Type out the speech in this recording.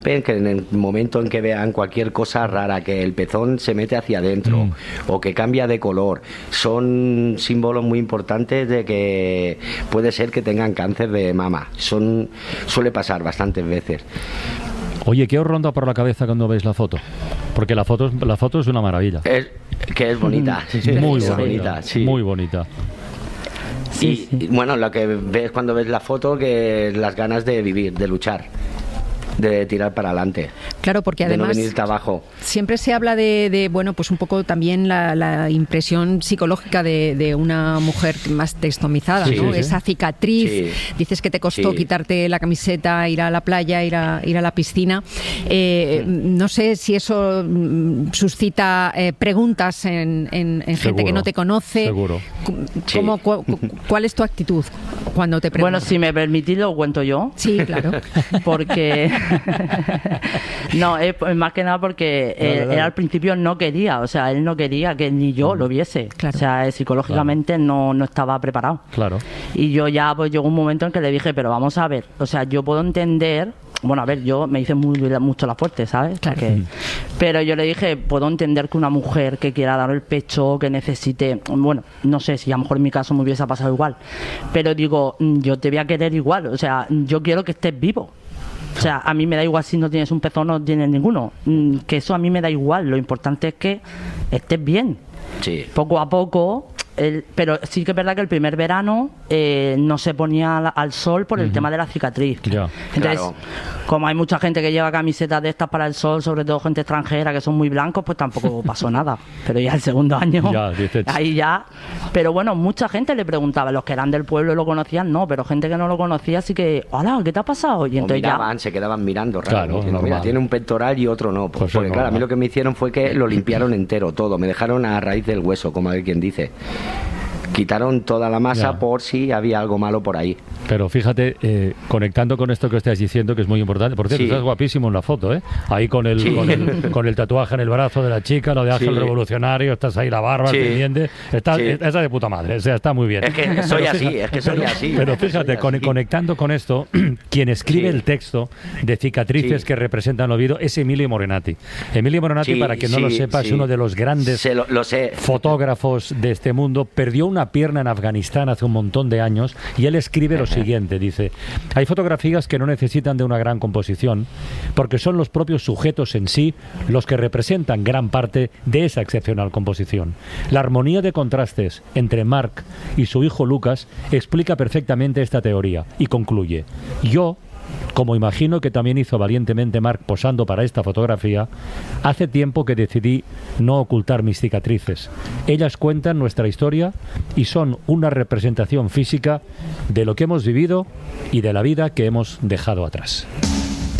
que en el momento en que vean cualquier cosa rara, que el pezón se mete hacia adentro o que cambia de color, son símbolos muy importantes de que puede ser que tengan cáncer de mama. Suele pasar bastantes veces. Oye, ¿qué os ronda por la cabeza cuando veis la foto? Porque la foto es una maravilla. Es bonita. Muy bonita, sí. Muy bonita. Y bueno, lo que ves cuando ves la foto, que las ganas de vivir, de luchar, de tirar para adelante. Claro, porque además de no venirte abajo. Siempre se habla de bueno, pues un poco también la impresión psicológica de una mujer más testomizada, ¿no? Esa cicatriz. Dices que te costó quitarte la camiseta, ir a la playa, ir a la piscina. No sé si eso suscita preguntas en gente que no te conoce. Seguro. ¿Cuál es tu actitud cuando te preguntan? Bueno, si me permitís lo cuento yo. Sí, claro. Porque no, más que nada porque él al principio no quería, o sea, él no quería que ni yo lo viese. Claro. O sea, psicológicamente no estaba preparado. Claro. Y yo ya pues llegó un momento en que le dije, pero vamos a ver, o sea, yo puedo entender, bueno, a ver, yo me hice mucho la fuerte, ¿sabes? Claro. Pero yo le dije, puedo entender que una mujer que quiera dar el pecho, que necesite, bueno, no sé si a lo mejor en mi caso me hubiese pasado igual, pero digo, yo te voy a querer igual, o sea, yo quiero que estés vivo. O sea, a mí me da igual si no tienes un pezón o no tienes ninguno. Que eso a mí me da igual. Lo importante es que estés bien. Sí. Poco a poco. Pero sí que es verdad que el primer verano no se ponía al sol por el tema de la cicatriz. Ya. Entonces, como hay mucha gente que lleva camisetas de estas para el sol, sobre todo gente extranjera que son muy blancos, pues tampoco pasó nada. Pero ya el segundo año, ahí ya. Pero bueno, mucha gente le preguntaba, los que eran del pueblo y lo conocían, no, pero gente que no lo conocía sí que, hola, ¿qué te ha pasado? Y entonces se quedaban mirando, claro, diciendo, mira, tiene un pectoral y otro no. Porque claro, a mí lo que me hicieron fue que lo limpiaron entero, todo. Me dejaron a raíz del hueso, como hay quien dice. Quitaron toda la masa por si había algo malo por ahí. Pero fíjate, conectando con esto que estás diciendo, que es muy importante. Por cierto, estás guapísimo en la foto, ¿eh? Ahí con el tatuaje en el brazo de la chica, lo de Ángel Revolucionario, estás ahí la barba, el pendiente. Esa de puta madre, o sea, está muy bien. Es que soy así. Pero fíjate, conectando con esto, quien escribe el texto de cicatrices que representan Oviedo es Emilio Morenati. Emilio Morenati, para quien no lo sepa, es uno de los grandes fotógrafos de este mundo. Perdió una pierna en Afganistán hace un montón de años y él escribe lo siguiente, dice: hay fotografías que no necesitan de una gran composición porque son los propios sujetos en sí los que representan gran parte de esa excepcional composición. La armonía de contrastes entre Marc y su hijo Lucas explica perfectamente esta teoría y concluye: yo, como imagino que también hizo valientemente Marc posando para esta fotografía, hace tiempo que decidí no ocultar mis cicatrices. Ellas cuentan nuestra historia y son una representación física de lo que hemos vivido y de la vida que hemos dejado atrás.